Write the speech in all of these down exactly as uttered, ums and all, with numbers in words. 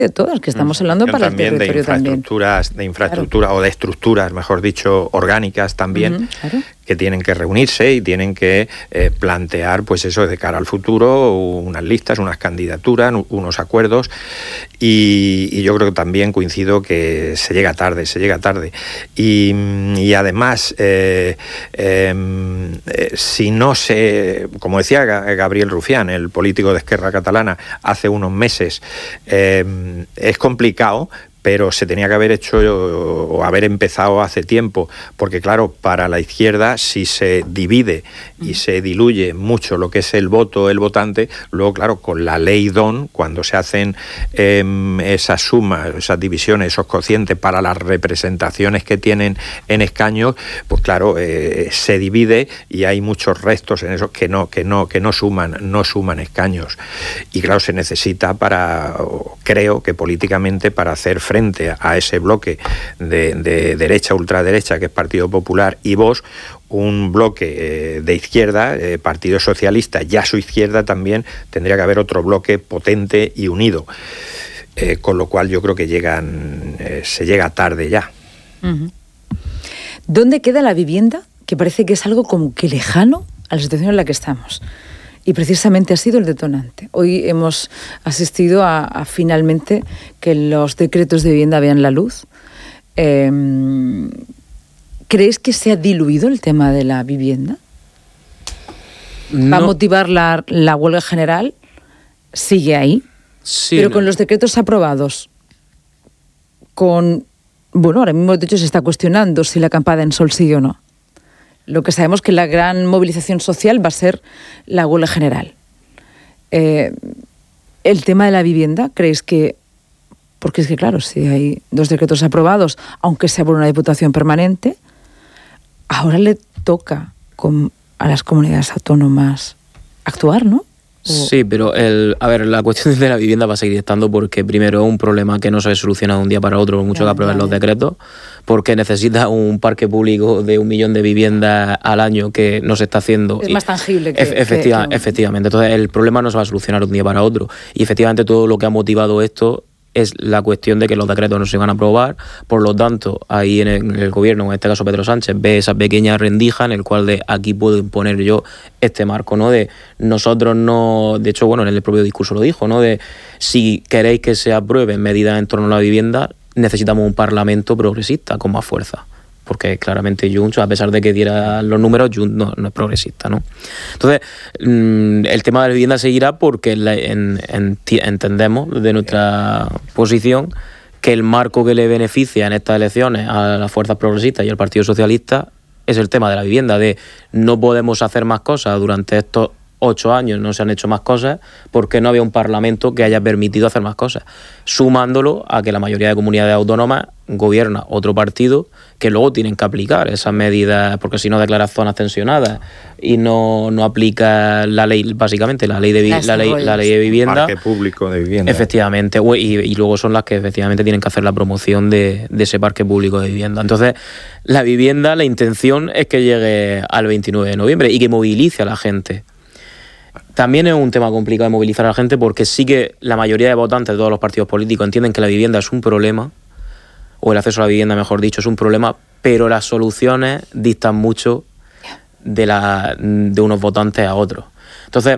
de todas, que estamos hablando para el también territorio de infraestructuras, también. de infraestructura claro. o de estructuras, mejor dicho, orgánicas también, uh-huh, claro. que tienen que reunirse y tienen que eh, plantear, pues eso, de cara al futuro, unas listas, unas candidaturas, unos acuerdos, y, y yo creo que también coincido que se llega tarde, se llega tarde. Y, y además, eh, eh, eh, si no se, como decía Gabriel Rufián, el político de Esquerra Catalana, hace unos meses, eh, es complicado, pero se tenía que haber hecho o haber empezado hace tiempo, porque claro, para la izquierda, si se divide y se diluye mucho lo que es el voto, el votante, luego claro, con la ley D O N, cuando se hacen eh, esas sumas, esas divisiones, esos cocientes para las representaciones que tienen en escaños, pues claro, eh, se divide y hay muchos restos en esos que no, que no, que no suman, no suman escaños. Y claro, se necesita para, creo que políticamente, para hacer frente a ese bloque de, de derecha, ultraderecha, que es Partido Popular y Vox, un bloque eh, de izquierda, eh, Partido Socialista, ya su izquierda también, tendría que haber otro bloque potente y unido. Eh, con lo cual yo creo que llegan, eh, se llega tarde ya. Uh-huh. ¿Dónde queda la vivienda? Que parece que es algo como que lejano a la situación en la que estamos. Y precisamente ha sido el detonante. Hoy hemos asistido a, a finalmente que los decretos de vivienda vean la luz. Eh, ¿Creéis que se ha diluido el tema de la vivienda? No. ¿Va a motivar la, la huelga general? Sigue ahí. Sí, pero no. con los decretos aprobados, con... Bueno, ahora mismo de hecho se está cuestionando si la acampada en sol sigue o no. Lo que sabemos que la gran movilización social va a ser la huelga general. Eh, el tema de la vivienda, ¿creéis que...? Porque es que, claro, si hay dos decretos aprobados, aunque sea por una diputación permanente, ahora le toca con, a las comunidades autónomas actuar, ¿no? Sí, pero el, a ver, la cuestión de la vivienda va a seguir estando porque primero es un problema que no se soluciona de un día para otro, por mucho ya, que aprueben los decretos, porque necesita un parque público de un millón de viviendas al año que no se está haciendo. Es y, más tangible que, efectiva, que, que... Efectivamente, entonces el problema no se va a solucionar de un día para otro. Y efectivamente todo lo que ha motivado esto es la cuestión de que los decretos no se van a aprobar, por lo tanto, ahí en el, en el gobierno, en este caso Pedro Sánchez, ve esa pequeña rendija en el cual de aquí puedo imponer yo este marco, ¿no? De nosotros no, de hecho, bueno, en el propio discurso lo dijo, ¿no? De si queréis que se aprueben medidas en torno a la vivienda, necesitamos un parlamento progresista con más fuerza. Porque claramente Junts, a pesar de que diera los números, Junts no, no es progresista, ¿no? Entonces, mmm, el tema de la vivienda seguirá porque en, en, en, entendemos desde nuestra posición que el marco que le beneficia en estas elecciones a las fuerzas progresistas y al Partido Socialista es el tema de la vivienda, de no podemos hacer más cosas durante estos ocho años, no se han hecho más cosas porque no había un parlamento que haya permitido hacer más cosas, sumándolo a que la mayoría de comunidades autónomas gobierna otro partido que luego tienen que aplicar esas medidas, porque si no declara zonas tensionadas y no, no aplica la ley, básicamente la ley de, vi- la ley, la ley de vivienda, parque público de vivienda, efectivamente, y, y luego son las que efectivamente tienen que hacer la promoción de, de ese parque público de vivienda. Entonces, la vivienda, la intención es que llegue al veintinueve de noviembre y que movilice a la gente. También es un tema complicado de movilizar a la gente porque sí que la mayoría de votantes de todos los partidos políticos entienden que la vivienda es un problema, o el acceso a la vivienda, mejor dicho, es un problema, pero las soluciones distan mucho de, la, de unos votantes a otros. Entonces,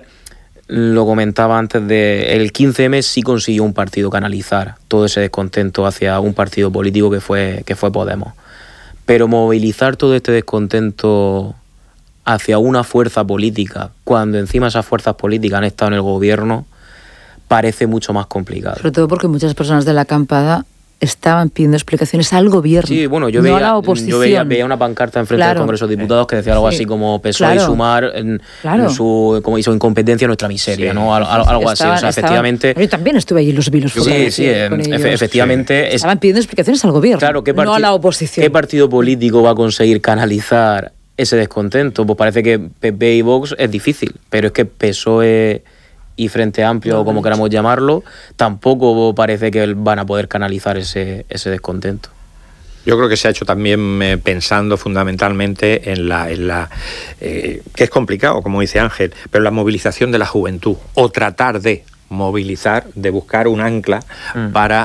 lo comentaba antes, de el quince eme sí consiguió un partido canalizar todo ese descontento hacia un partido político que fue, que fue Podemos. Pero movilizar todo este descontento hacia una fuerza política, cuando encima esas fuerzas políticas han estado en el gobierno, parece mucho más complicado. Sobre todo porque muchas personas de la acampada estaban pidiendo explicaciones al gobierno, sí, bueno, yo no veía, a la oposición. Yo veía, veía una pancarta enfrente claro. del Congreso de Diputados que decía algo sí. así como P S O E claro. y Sumar en, claro. en su, como hizo incompetencia nuestra miseria, sí. ¿no? Al, al, algo estaban, así, o sea, estaban, efectivamente... Yo también estuve allí, los vi, los Sí, sí, efe, efectivamente... Sí. Estaban pidiendo explicaciones al gobierno, claro, ¿qué no a la oposición. ¿Qué partido político va a conseguir canalizar ese descontento? Pues parece que P P y Vox es difícil, pero es que P S O E y Frente Amplio, no, como queramos llamarlo, tampoco parece que van a poder canalizar ese, ese descontento. Yo creo que se ha hecho también eh, pensando fundamentalmente en la, en la eh, que es complicado, como dice Ángel, pero la movilización de la juventud, o tratar de, movilizar, de buscar un ancla mm. para